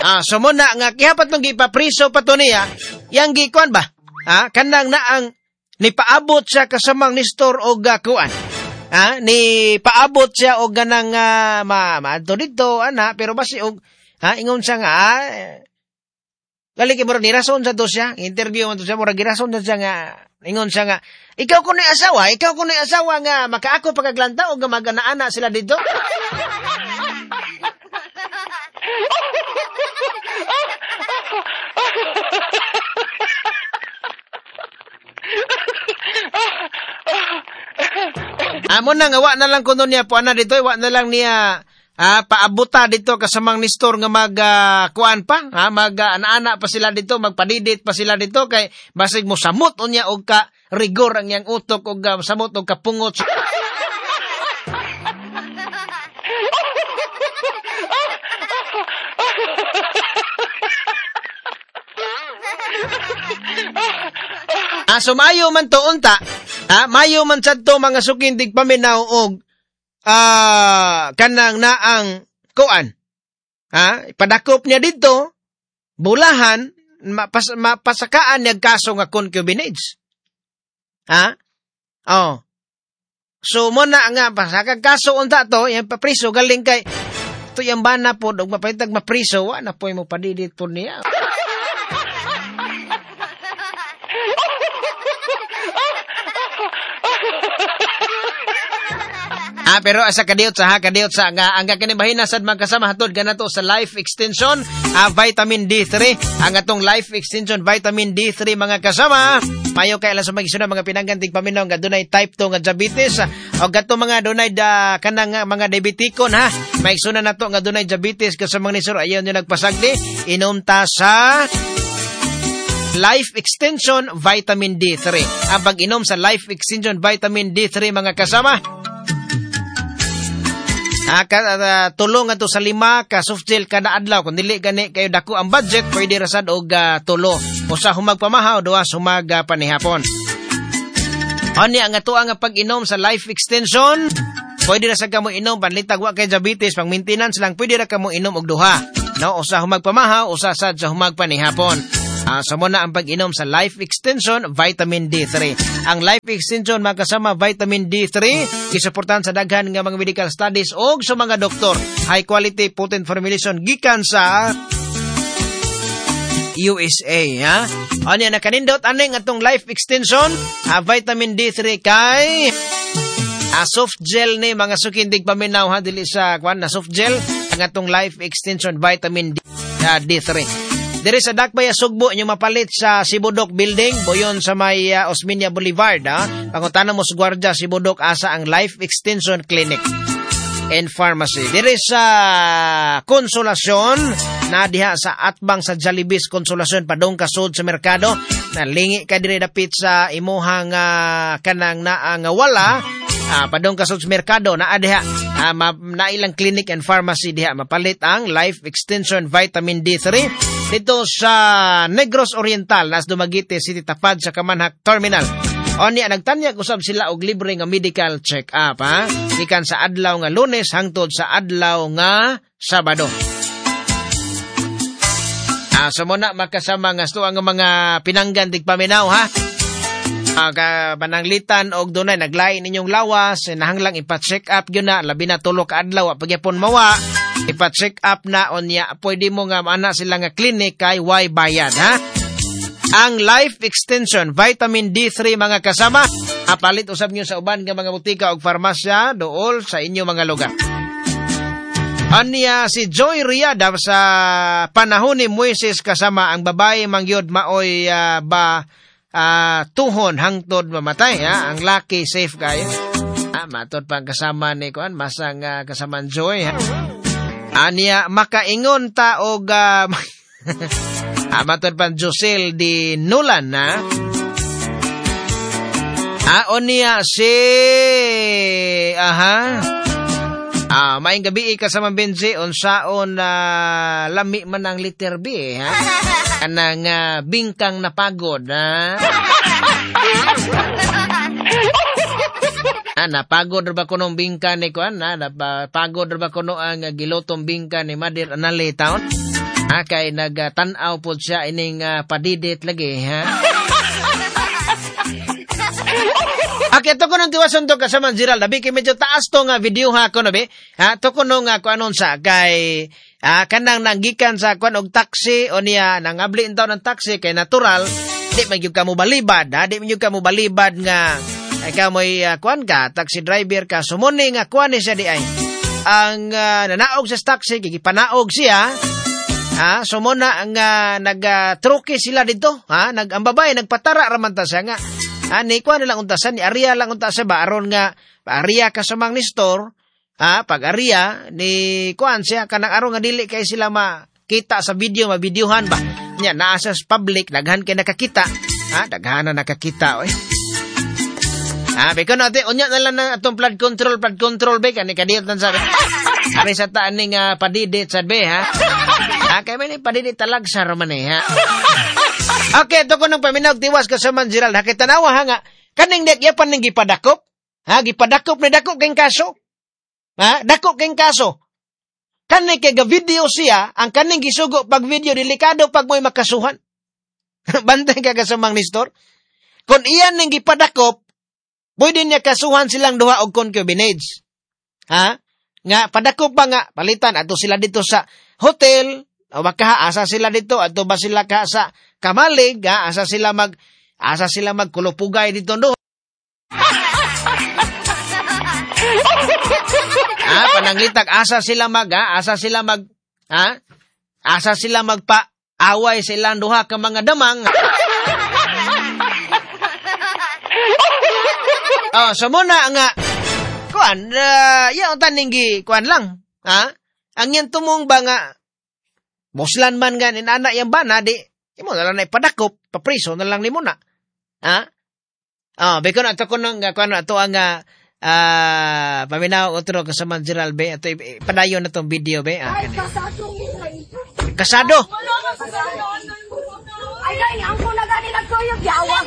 So mo na nga kihapat nung gipapriso pa to niya, yang gikuan ba? Kanang na ang nipaabot siya kasamang Nestor o kuan. Ni paabot siya og ganang maadto dito ana pero basi og ingon siya nga gali kay mura ni rason sa to siya interview man to siya mura girason siya nga ingon siya nga ikaw kunoy asawa nga makaako pagaglanta og magana-ana sila dito. Amo na nga, wa na lang kuno niya po ana dito, wa na lang niya paabuta dito kasamang Nestor nga kuan pa, mag-ana pa sila dito, magpadidit pa sila dito, kay basig mo samot o niya og ka rigor ang yang utok og samot og kapungot. Sumayo man to unta, mayo man sadto mga sukindig paminaw og kanang naang kuan. Padakop niya dito, bulahan, mapasakaan niya kaso nga concubinage. So, muna nga, pasakag kaso unta to, yung papriso, galing kay, ito yung bana po, og mapalitag mapriso, na po yung padidit po niya. Pero asa kadiyot sa nga ang kanibahin sad magkasama hatod ganato sa life extension vitamin D3 ang atong life extension vitamin D3 mga kasama mayo kay lang sa magisuna mga pinanggantig paminaw nga dunay type 2 nga diabetes o gato mga dunay kanang mga diabetikon maigsunan nato nga dunay diabetes kasama ni sir ayon yung nagpasagdi inumta sa Life Extension Vitamin D3. Ang pag-inom sa Life Extension Vitamin D3 mga kasama tulong ato sa 5 ka soft gel kada adlaw kung dili gani kayo dako ang budget pwede rasad og tulo usa humag pamahaw duha humag panihapon. Ani ang ato nga pag-inom sa Life Extension pwede ra sa kamo inom panlitag wa kay diabetes pang maintenance lang pwede ra kamo inom og duha no usa humag pamahaw usa sad sa humag panihapon. So muna ang pag-inom sa Life Extension Vitamin D3. Ang Life Extension magkasama Vitamin D3 gisuportahan sa daghan nga mga medical studies o sa mga doktor. High quality potent formulation gikan sa USA. Ano yan nakanindot aning atong Life Extension Vitamin D3 kay soft gel ni mga sukindig paminaw dili sa kwan na soft gel ang atong Life Extension Vitamin D3. Diri sa Dakbay Sugbo inyo mapalit sa Sibudok Building, boyon sa may Osmeña Boulevard. Pangutana mo sa Guardia, Sibudok, asa ang Life Extension Clinic and Pharmacy. Diri sa Konsolasyon, na diha sa Atbang sa Jollibee Konsolasyon, padong kasod sa merkado. Nalingi ka diri dapit sa imuhang kanang naang wala. Padong kasod sa merkado na diha na ilang clinic and pharmacy diha mapalit ang Life Extension Vitamin D3 dito sa Negros Oriental nas Dumaguete City tapad sa Kamanhak Terminal. Onya nagtanyag usab sila og libre nga medical check-up gikan sa adlaw nga Lunes hangtod sa adlaw nga Sabado. So muna makasama nga sto ang mga pinanggan tigpaminaw pananglitan og dunay naglain inyong lawas nahanglang ipa-check up gyud na labi na tulo ka adlaw pagyapon mawa ipa-check up na onya pwede mo nga ana sila nga clinic kay way bayad ang Life Extension Vitamin D3 mga kasama apalit usab nyo sa uban nga mga butika og farmasya dool sa inyo mga lugar. Anya si Joy Riada sa panahon ni Moises kasama ang babae mangyod maoy tuhon hangtod mamatay ang lucky safe kayo matod pang kasama ni kuan masang kasaman Joy ania makaingon ta og matod pang Josel di Nulan onia si maing gabi kasama Benji unsaon lami man ang letter B kanang bingkang napagod napagod ba kuno bingka ni kuan napagod ba kuno ang gilotong bingka ni Madir Anali taon kay nagtanaw po siya ining padidit lagi, ha? Okay, to ko nung tiwason to kasama Gerald. Labi kay medyo taas to nga video ha ko nabi. Ha, to ko nung ko anon sa kay kanang nanggikan sa kwan og taxi o niya nangabli intaw ng taxi kay natural di man gyud ka mo balibad, ha? Di man gyud ka mo balibad nga ikaw mo'y kwan ka, taxi driver ka, sumuni nga kwan ni siya di ay. Ang nanaog sa taxi, gigipanaog siya, sumuna ang nag-truki sila dito, ang babae, nagpatara raman ta siya nga, ni kwan nilang untasan, ni Aria lang untasan ba, aron nga, Aria kasamang ni store, pag Aria, ni kwan siya, kanang aron nga dili kay sila makita sa video, mabidyohan ba, niya, naasa sa public, daghan kay nakakita, daghan na nakakita, beko natin, unya na lang na itong flood control, be, kadiyot na sabi. Ari sa taan ning padidit, sabi, ha? Kaya may padidit talag sa roman, ha? Okay, ito ko nang paminaw, tiwas ka sa Gerald, ha? Kitanawa, ha, nga, kaning dek, yapan ning gipadakop, ha? Gipadakop na dakop keng kaso, ha? Dakop keng kaso. Kaning kay video siya, ang kaning gisugo pag video, delikado pag mo'y makasuhan. Bantay ka kasamang ni store. Kung iyan ning gipadakop, pwede niya kasuhan silang duha og concubinage. Ha? Nga, padakop ba nga, palitan, ato sila dito sa hotel, o baka asa sila dito, ato ba sila ka sa kamalig, asa sila magkulupugay dito doon. Pananglitak, asa sila magpa-away sa ilang duha ka mga damang. So muna nga, kuan, yung taninggi, kuan lang, ha? Ang yan tumong ba nga, muslan man nga, inana yung bana, di mo na lang na ipadakop, papriso na lang ni muna, ha? Beko na ito ko nung, kuan na ito ang, paminaw otro kasama Gerald, be, ito ipadayon na itong video, be, kasado? Ay, ang ko na gani nagkuyog, yawa.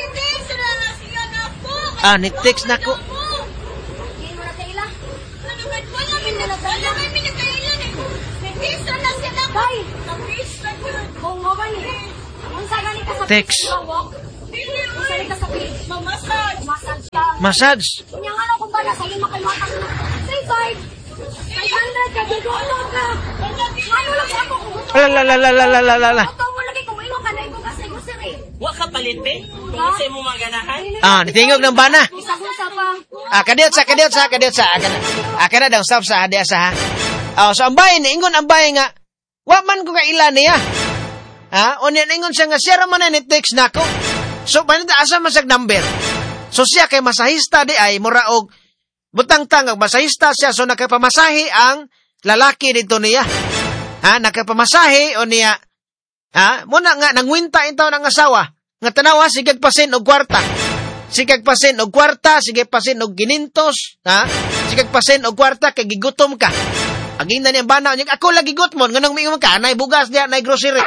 Nitext na ko. Hindi mo na kaila. Wala may minagkailan eh. Nagpisa na sila. Bay! Kung mo ba ni? Unsa gani ka sa text. Unsa ka sa page? Massage ka. Massage? Kunya nga kung ba na sa'yo makalmatang na. Say card. 500 ka, gigulong ka. Ano lang ako? Lalalala. Ito mo lagi kung ino ka na ibugas na gusto rin. Wa ka palit be? Kung isa mo maganahan? Nitingog ng bana. Isa-isa pa. Kadiot sa. Akana daw, stop sa hadi asa, ha? So, ang bayan, ingon ang bayan nga, wa man ko kailan niya. O niyan, ingon siya nga, siya raman na ni-text na ako. So, panita, asa masag number. So, siya kay masahista di ay, muraog, butang-tang, masahista siya, so nakapamasahe ang lalaki dito niya. Nakapamasahe, o niya, muna nga, nangwinta ito ng asawa, nga tanawa, sigag pasin og kwarta. Sigag pasin og kwarta, sigag pasin og ginintos, sigag pasin og kwarta, kay gigutom ka. Aging na niyang bana, ako lagi gutmon, ganang mingon ka, nay bugas niya, nay grocery.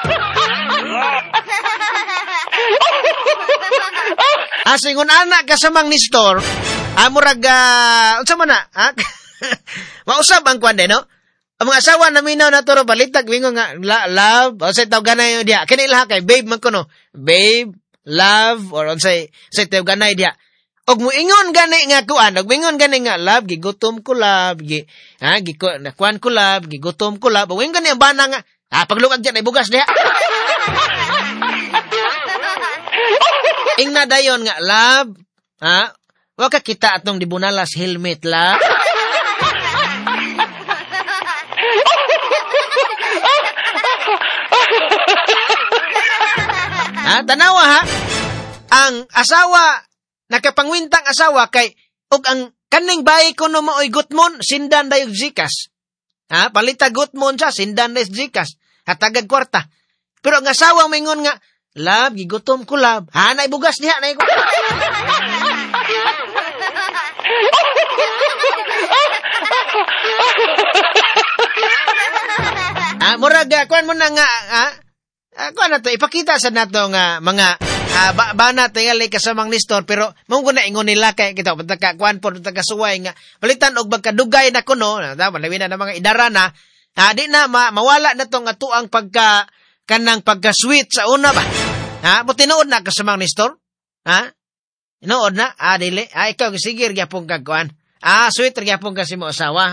Singon anak kasamang ni store, murag, unsa man na, mausap ang kwande, no? Ang mga asawa na minaw na turo, balitag, mingon nga, love, o sa tawag ganay diya, kanilaha kay, babe man ko, no? Babe, love, or on say tawag ganay diya. Og mo ingon gani nga kuan, og ingon gani nga love, gigutom ko love, kuan ko love, gigutom ko love. Og ingon gani ang bana nga, paglukad diyan ay bugas diha. Ingna dayon nga love, wa ka kita atong dibunalas helmet love. Tanawa ha, ang asawa, nakapangwintang asawa kay, og ang kaning bayi ko no maoy gutmon, sindan dayog Gcash. Palita gutmon siya, sindan dayog Gcash. Hatagag kwarta. Pero ang asawa mingon nga, love, gigutom ko love. Nay bugas niya, nay ko. Muraga, kuan mo na nga, kuan na to, ipakita sa nato nga, mga, bana tingali kasamang ni store, pero mong na ingon nila kay kita, kuan po, kasuway nga, palitan og magkadugay na kuno, malawin na ng mga idara na, Di na mawala na tong atuang kanang pagka-sweet sa una ba? Mo tinuod na ka sa mga Nestor? Tinuod na? Dili. Ikaw, sige, gyapon kagkuan. Sweet, gyapon kasi mo asawa.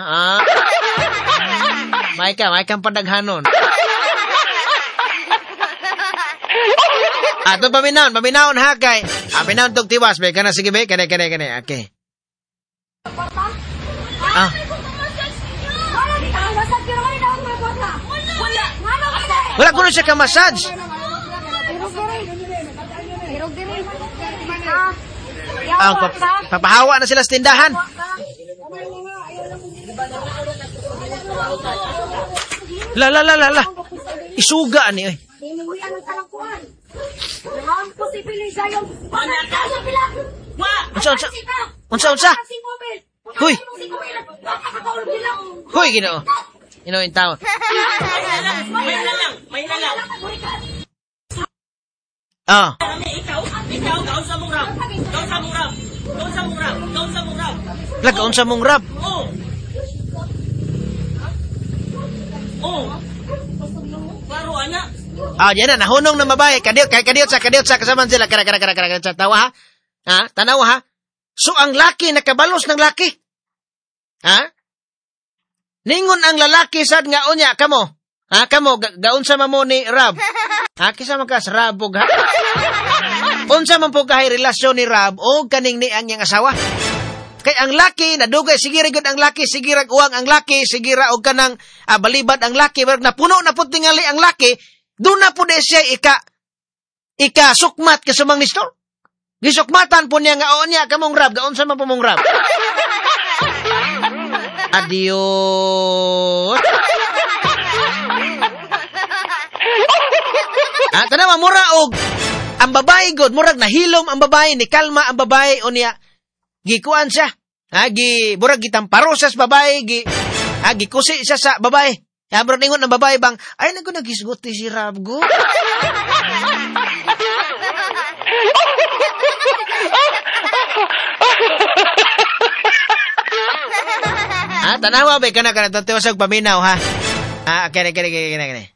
May kang padaghanon. Ito paminahon ha, kay. Paminahon tong tiwas, be. Kana, sige, be. Kani. Okay. Wala ko na siya ka-massage. Papahawa na sila sa tindahan. La. Isuga ni, oy. Unsa? Huy, Ginoo. Yung tao. May na lang. Ikaw, gaon sa mong rap. Gaon sa mong rap. Klaro, anak. Yan na, nahunong na babae. Kadiot sa kasaman sila. Kara, tawa ha? Tanaw ha? So, ang laki, nakabalos ng laki. Ningon ang lalaki sad nga unya, kamo. Kamo, gaon sa mamo ni Rab. Kisa makas Rabog ha? Unsa man po kahay relasyon ni Rab o kaning ni ang yang asawa. Kay ang laki, nadugay, sige rigod ang laki, sige uwang ang laki, sige og kanang balibad ang laki, pero napuno na po tingali ang laki, doon na po siya ika sukmat ka sa mga Nestor. Gisukmatan po niya nga, niya, kamong Rab, gaon sa man po mong Rab. Adios. Tanawa, mura og ang babae god, murag nahilom ang babae, ni kalma ang babae, o niya, gikuan siya. Murag gitamparos babae, gikusi siya sa babae. Murag ningon ang babae bang, ay, nagisguti si Rab go. Tanawa ba, kana, tiwasag paminaw, ha? Kaya.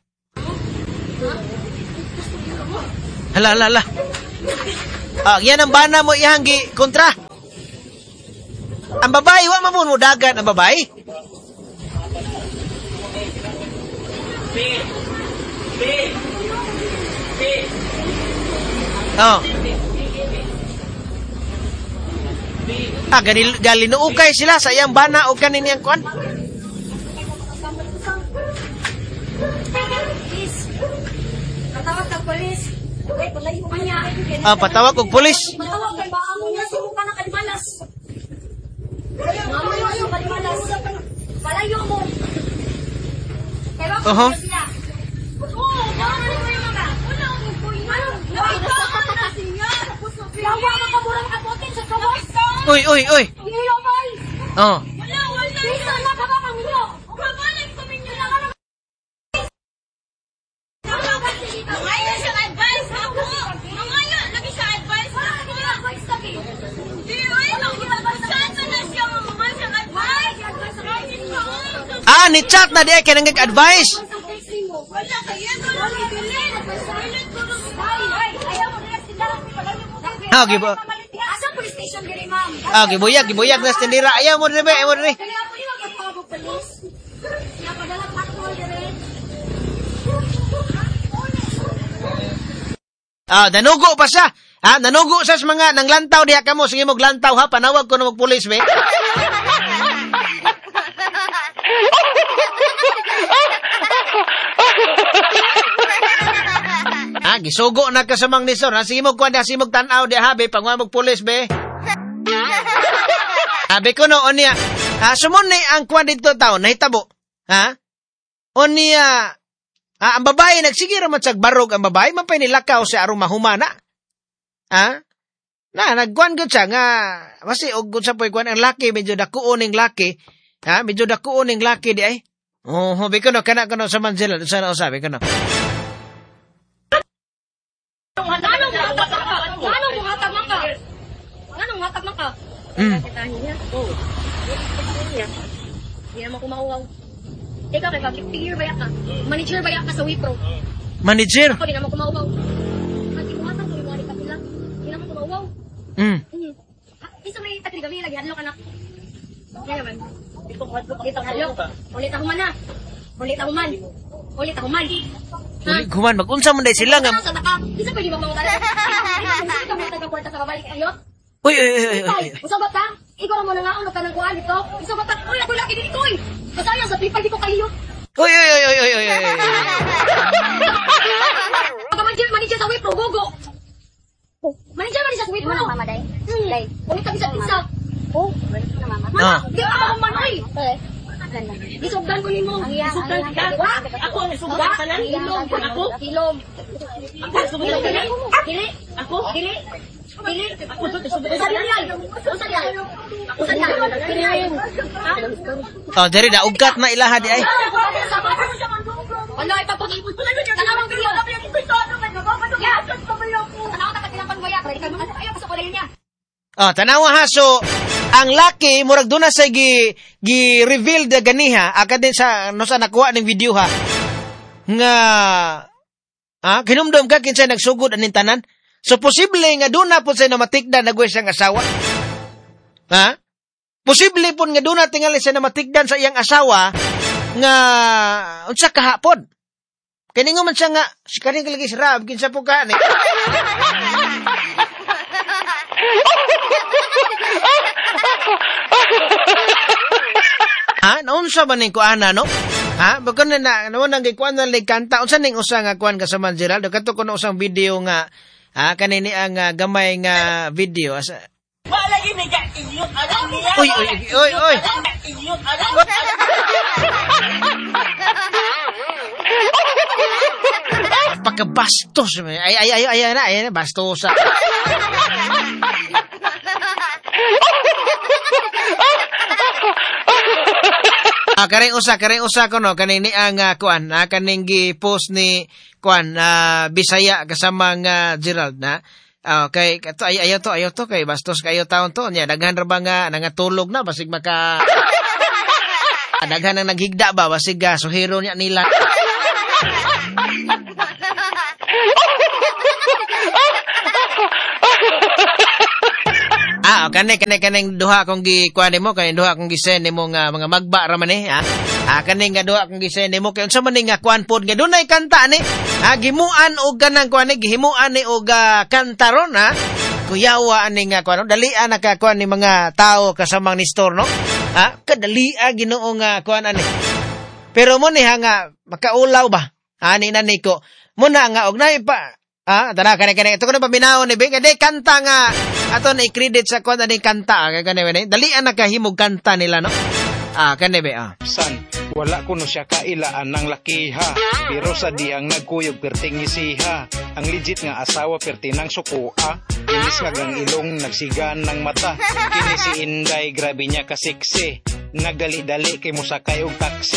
Hala. Yan ang bana mo ihanggi kontra. Ang babae, wa mo dagan ang babae. Galinuukay sila sa iyang bana o kanin yang kuan. Patawag kag polis. Patawag og polis. Patawag kay baamo niya si mukha na kadimalas. Palayo mo. Kaya ba ko siya? Uy. Ni chat na di ay kaya nag-advise. Gibo. Asa police station diri, ma'am? Gibuyag na tindira. Ayaw mo rin. Nanugo pa siya. Nanugo sa mga nanglantaw diha kamo. Sige mo glantaw ha. Panawag ko na mag-pulis, be. Gisugo na ka sa mga Nestor. Sige mo kuha, sige mo tanaw diha, be. Pangwa mag-pulis, be. Be ko no, niya. Sumon ni ang kuha dito tao, nahitabo. Ang babae, nagsigiro matsag barog ang babae, mapay nilakaw sa arong mahumana. Nagkuhan ko siya nga, kasi og sa po'y kuhan ang laki, medyo dakuon ng laki. Medyo dakuon ng laki di ay. Be ko no, kana ko no sa Manzila, sa na usabi ko no. Anong hatag man ka? Kita niya. Hindi naman kumakuha. Ikaw kay figure baya ka. Manager baya ka sa Wipro. Manager. Ako di na mo kumauwaw. Kasi kumata ko yung kapila. Di na mo kumauwaw. Isa may tatri kami lagi hadlo ka na. Kaya man. Dito hadlo. Ulit ako man na. Ulit ako man. Uli guman mag-unsa man day sila nga. Isa pwede ba mangutara? Isa ka mo taga-kwarta sa babalik kayo? Uy. Usabat ka? Ikaw na mo na nga ulo ka ng kuhaan dito. Usabat ka? Uy, ako laki din ito eh. Masayang sa pipal di ko kayo. Uy. Manager sa Wipro, gogo. Manager sa Wipro. Mama, day. Ulit ka bisa-bisa. Oh, na mama. Mama, di ka ako manoy. Isugdan ko nimo. Isugdan ka? Ako ang isugdan ka lang? Ako? Hilom. Ako ang isugdan ka lang? Dili. Ako? Dili. Ako ang isugdan ka Usan lang? yan. Oh, diri na ugat na ilaha di ay. Wala ipapag-ipon. Tanawang video. Tanawang takatilang panwaya. Ayaw ko sa kulay niya. Oh, tanawa ha. So, ang laki, murag doon na sa gi-reveal da ganiha, agad din sa, no sa nakuha ng video ha, nga, kinumdum ka, kinsay nagsugod aning tanan. So, posible nga doon na po siya na matikdan na siyang asawa. Ha? Posible po nga doon na tingali siya na matikdan sa iyang asawa, nga, unsa kahapon. Kaningo man siya nga, kaning kalagi si Rab, kinsa po ka, naunsa ba ning kuana no? Baka na nang gikuan na kanta unsa ning usa nga kuan ka sa Manjeral do kadto kuno usang video nga kanini ang gamay nga video asa Wala ini ka iyot alam niya. Uy. Iyot alam. Pagkabastos ay na bastosa. Karing usa ko no kaning ni ang kuan kaning gi-post ni kuan Bisaya kasama nga Gerald na kay kato ayaw to kay bastos kayo taon to nya daghan ra ba nga nangatulog na basig maka daghan nang naghigda ba basig suhero niya nila. Kaning duha kong gikuan mo kay duha kong gisend nimo nga mga magba ra man kaning nga duha kong gisend nimo kay unsa man ni nga kuan pod nga dunay kanta ni gimuan og kanang kuan ni gihimuan ni og kanta ron kuyawa ani nga kuan dalian nakakuan ni mga tao kasamang ni store no kadalia Ginoo nga kuan ani pero mo ni nga makaulaw ba ani na niko mo na nga og nay pa tara kani ito ko na paminaw ni Bing kay kanta nga ato na i-credit sa kuan ani kanta kani dalian nakahimog kanta nila no kani be san wala kuno siya kailaan ng lakiha pero sa di ang nagkuyog perting isiha ang legit nga asawa pertinang sukua inis nga gang ilong nagsigan ng mata kini si Inday grabe niya kasiksi nagdali-dali kay musakay og taxi